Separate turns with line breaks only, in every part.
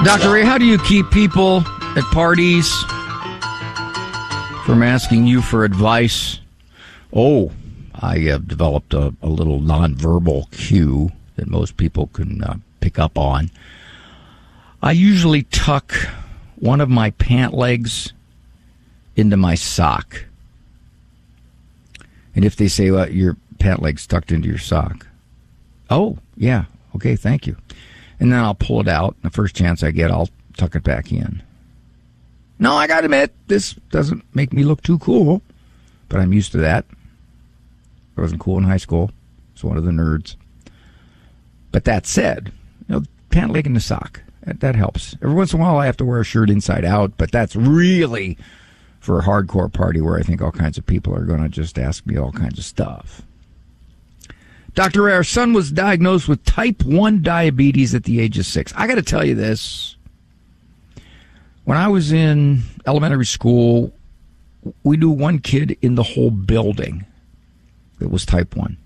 Dr. Ray, how do you keep people at parties from asking you for advice? Oh, I have developed a little nonverbal cue that most people can pick up on. I usually tuck one of my pant legs into my sock. And if they say, well, your pant leg's tucked into your sock. Oh, yeah. Okay, thank you. And then I'll pull it out. The first chance I get, I'll tuck it back in. No, I gotta admit, this doesn't make me look too cool, but I'm used to that. I wasn't cool in high school. I was one of the nerds. But that said, pant leg in the sock, that helps. Every once in a while I have to wear a shirt inside out, but that's really for a hardcore party where I think all kinds of people are going to just ask me all kinds of stuff. Dr. Ray, our son was diagnosed with type 1 diabetes at the age of 6. I got to tell you this. When I was in elementary school, we knew one kid in the whole building that was type 1.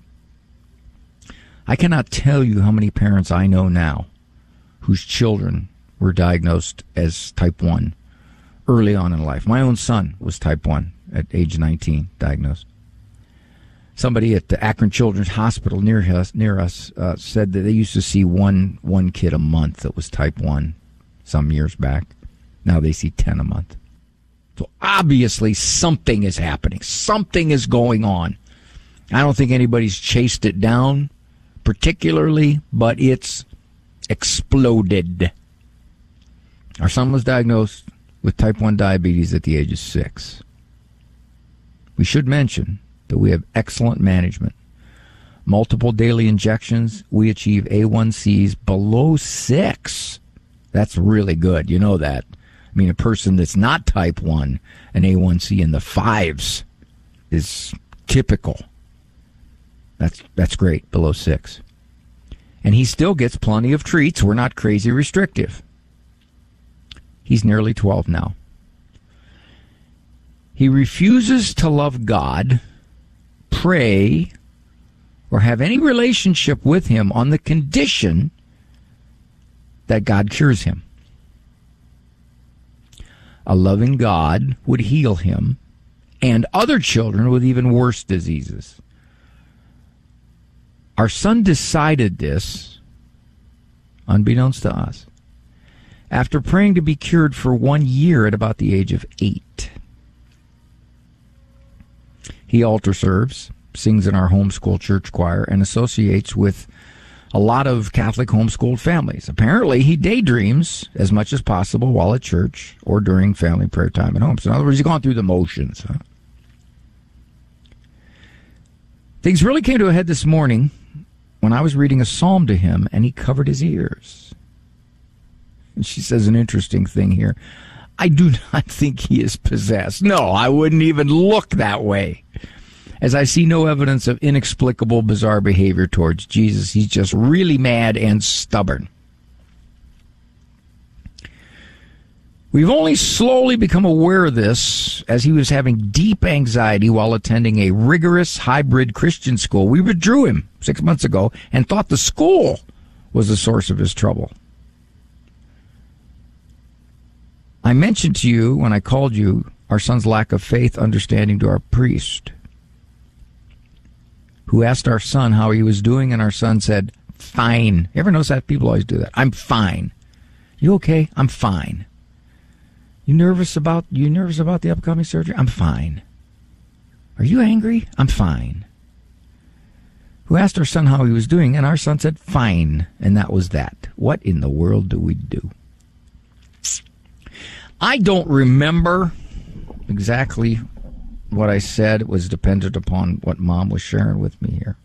I cannot tell you how many parents I know now whose children were diagnosed as type 1 early on in life. My own son was type 1 at age 19, diagnosed. Somebody at the Akron Children's Hospital near us said that they used to see one kid a month that was type 1 some years back. Now they see 10 a month. So obviously something is happening. Something is going on. I don't think anybody's chased it down particularly, but it's exploded. Our son was diagnosed with type 1 diabetes at the age of 6. We should mention that we have excellent management. Multiple daily injections. We achieve A1Cs below 6. That's really good. You know that. I mean, a person that's not type 1, an A1C in the 5s is typical. That's great, below 6. And he still gets plenty of treats. We're not crazy restrictive. He's nearly 12 now. He refuses to love God, pray, or have any relationship with him on the condition that God cures him. A loving God would heal him and other children with even worse diseases. Our son decided this, unbeknownst to us, after praying to be cured for 1 year at about the age of 8. He altar serves, sings in our homeschool church choir, and associates with a lot of Catholic homeschooled families. Apparently, he daydreams as much as possible while at church or during family prayer time at home. So in other words, he's gone through the motions. Huh? Things really came to a head this morning when I was reading a psalm to him, and he covered his ears. And she says an interesting thing here. I do not think he is possessed. No, I wouldn't even look that way. As I see no evidence of inexplicable, bizarre behavior towards Jesus, he's just really mad and stubborn. We've only slowly become aware of this as he was having deep anxiety while attending a rigorous hybrid Christian school. We withdrew him 6 months ago and thought the school was the source of his trouble. I mentioned to you when I called you our son's lack of faith understanding to our priest, who asked our son how he was doing, and our son said, fine. You ever notice that? People always do that. I'm fine. You okay? I'm fine. You nervous about the upcoming surgery? I'm fine. Are you angry? I'm fine. Who asked our son how he was doing, and our son said, fine. And that was that. What in the world do we do? I don't remember exactly what I said. It was dependent upon what Mom was sharing with me here.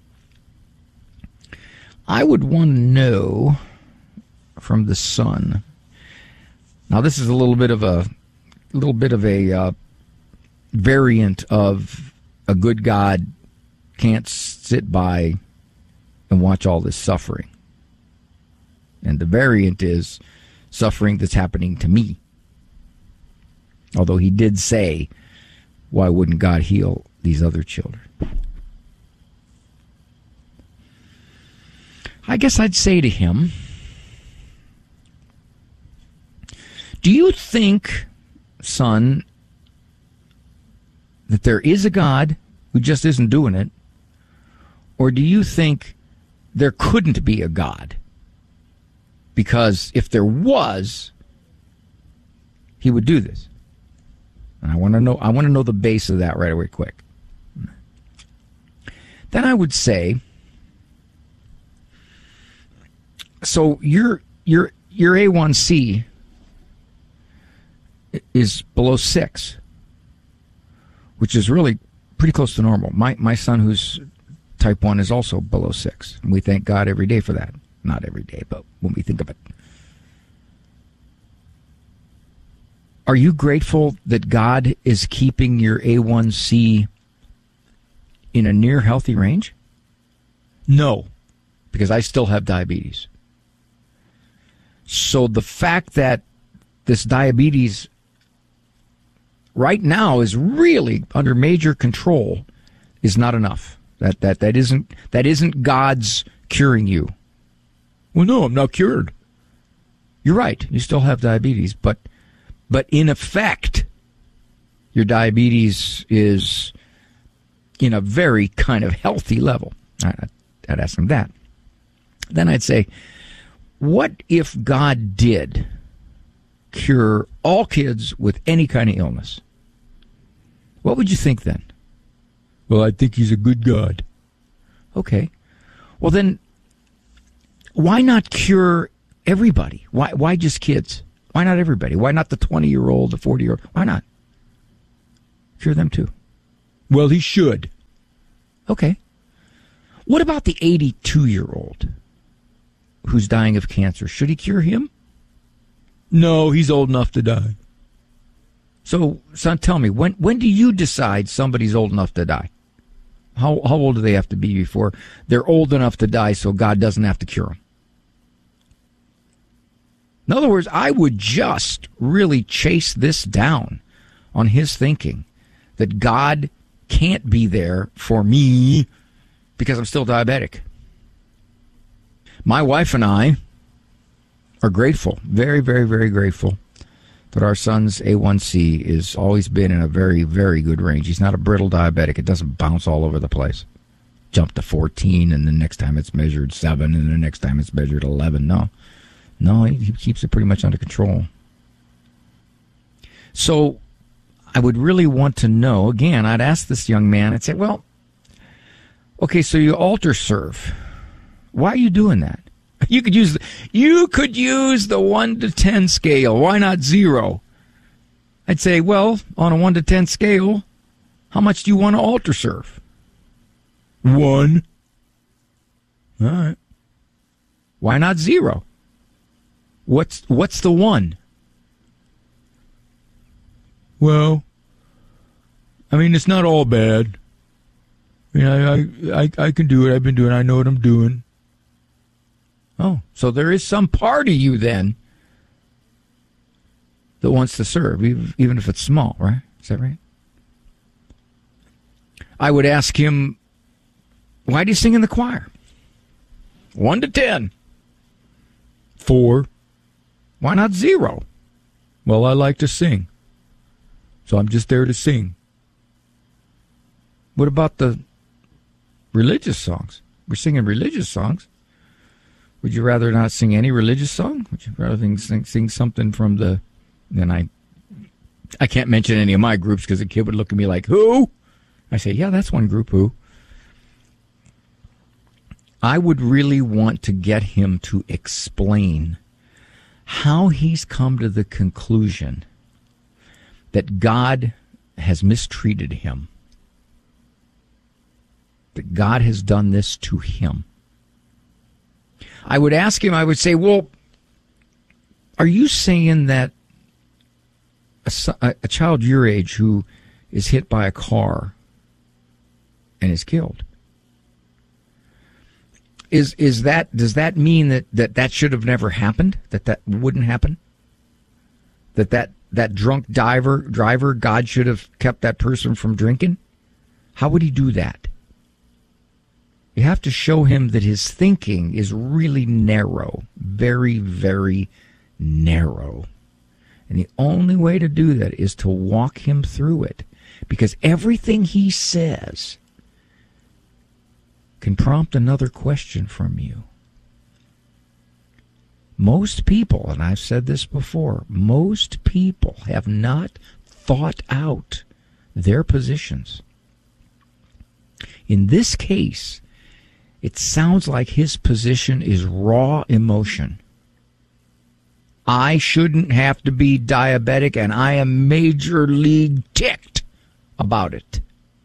I would want to know from the son. Now, this is a little bit of a variant of a good God can't sit by and watch all this suffering. And the variant is suffering that's happening to me. Although he did say, why wouldn't God heal these other children? I guess I'd say to him, Do you think, son, that there is a God who just isn't doing it? Or do you think there couldn't be a God? Because if there was, he would do this. And I want to know the base of that right away quick. Then I would say, so your A1C is below 6, which is really pretty close to normal. My son, who's type 1, is also below 6. And we thank God every day for that. Not every day, but when we think of it. Are you grateful that God is keeping your A1C in a near healthy range? No, because I still have diabetes. So the fact that this diabetes right now is really under major control is not enough. That isn't God's curing you. Well, no, I'm not cured. You're right. You still have diabetes, but in effect, your diabetes is in a very kind of healthy level. I'd ask him that. Then I'd say, what if God did cure all kids with any kind of illness? What would you think then? Well, I think he's a good God. Okay. Well, then, why not cure everybody? Why just kids? Why not everybody? Why not the 20-year-old, the 40-year-old? Why not? Cure them too. Well, he should. Okay. What about the 82-year-old who's dying of cancer? Should he cure him? No, he's old enough to die. So, son, tell me, when do you decide somebody's old enough to die? How old do they have to be before they're old enough to die so God doesn't have to cure them? In other words, I would just really chase this down on his thinking that God can't be there for me because I'm still diabetic. My wife and I are grateful, very, very, very grateful that our son's A1C has always been in a very, very good range. He's not a brittle diabetic. It doesn't bounce all over the place. Jump to 14, and the next time it's measured 7, and the next time it's measured 11. No, he keeps it pretty much under control. So I would really want to know, again, I'd ask this young man, I'd say, well, okay, so you altar serve. Why are you doing that? You could use the 1 to 10 scale. Why not 0? I'd say, well, on a 1 to 10 scale, how much do you want to altar serve? 1. All right. Why not 0? What's the 1? Well, I mean, it's not all bad. I mean, I can do it. I've been doing it. I know what I'm doing. Oh, so there is some part of you then that wants to serve, even if it's small, right? Is that right? I would ask him, why do you sing in the choir? 1 to 10. 4. Why not 0? Well, I like to sing, so I'm just there to sing. What about the religious songs? We're singing religious songs. Would you rather not sing any religious song? Would you rather sing something from the... Then I can't mention any of my groups because the kid would look at me like, who? I say, yeah, that's one group, who? I would really want to get him to explain how he's come to the conclusion that God has mistreated him, that God has done this to him. I would ask him, I would say, well, are you saying that a child your age who is hit by a car and is killed, does that mean that should have never happened? That wouldn't happen? That drunk driver, God should have kept that person from drinking? How would he do that? You have to show him that his thinking is really narrow, very, very narrow. And the only way to do that is to walk him through it. Because everything he says can prompt another question from you. Most people, and I've said this before, most people have not thought out their positions. In this case, it sounds like his position is raw emotion. I shouldn't have to be diabetic, and I am major league ticked about it.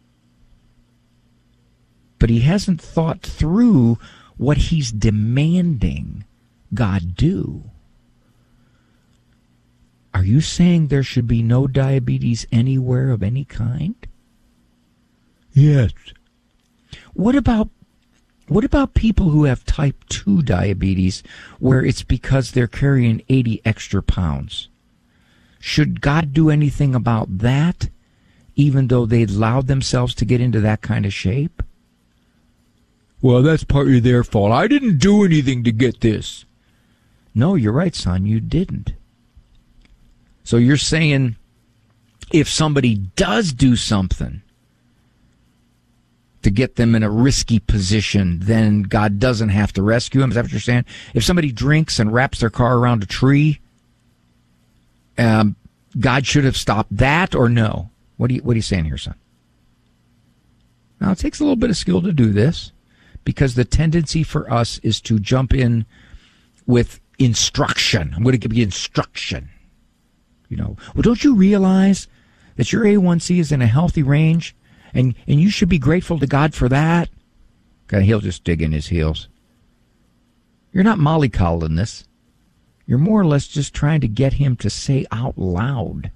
But he hasn't thought through what he's demanding God do. Are you saying there should be no diabetes anywhere of any kind? Yes. What about people who have type 2 diabetes where it's because they're carrying 80 extra pounds? Should God do anything about that, even though they allowed themselves to get into that kind of shape? Well, that's partly their fault. I didn't do anything to get this. No, you're right, son, you didn't. So you're saying if somebody does do something to get them in a risky position, then God doesn't have to rescue them? Is that what you're saying? If somebody drinks and wraps their car around a tree, God should have stopped that, or no? What are you saying here, son? Now, it takes a little bit of skill to do this, because the tendency for us is to jump in with instruction. I'm going to give you instruction. Well, don't you realize that your A1C is in a healthy range, and you should be grateful to God for that? Okay, he'll just dig in his heels. You're not mollycoddling this. You're more or less just trying to get him to say out loud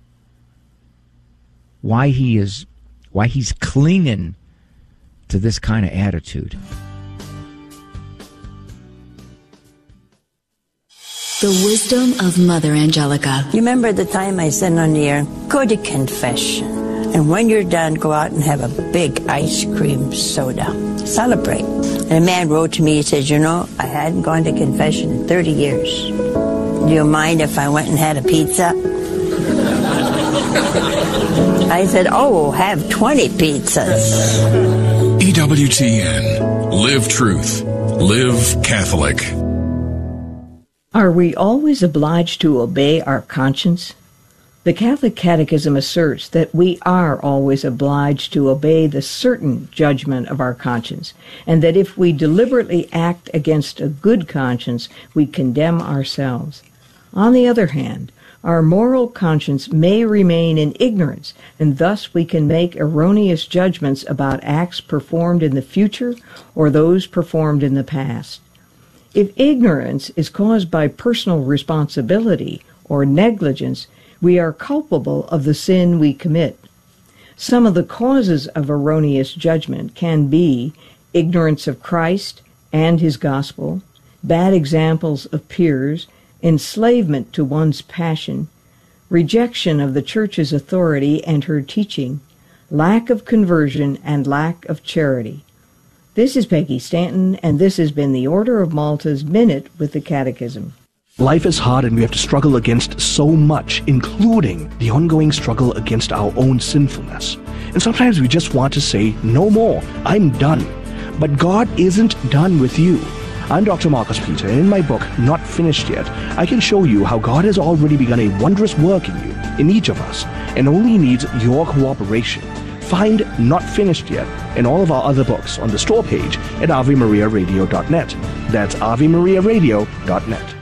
why he's clinging to this kind of attitude.
The wisdom of Mother Angelica.
You remember the time I said on the air, go to confession. And when you're done, go out and have a big ice cream soda. Celebrate. And a man wrote to me, he says, I hadn't gone to confession in 30 years. Do you mind if I went and had a pizza? I said, have 20 pizzas.
EWTN. Live truth. Live Catholic.
Are we always obliged to obey our conscience? The Catholic Catechism asserts that we are always obliged to obey the certain judgment of our conscience, and that if we deliberately act against a good conscience, we condemn ourselves. On the other hand, our moral conscience may remain in ignorance, and thus we can make erroneous judgments about acts performed in the future or those performed in the past. If ignorance is caused by personal responsibility or negligence, we are culpable of the sin we commit. Some of the causes of erroneous judgment can be ignorance of Christ and his gospel, bad examples of peers, enslavement to one's passion, rejection of the Church's authority and her teaching, lack of conversion, and lack of charity. This is Peggy Stanton, and this has been the Order of Malta's Minute with the Catechism.
Life is hard and we have to struggle against so much, including the ongoing struggle against our own sinfulness. And sometimes we just want to say, no more, I'm done. But God isn't done with you. I'm Dr. Marcus Peter, and in my book, Not Finished Yet, I can show you how God has already begun a wondrous work in you, in each of us, and only needs your cooperation. Find Not Finished Yet and all of our other books on the store page at AveMariaRadio.net. That's AveMariaRadio.net.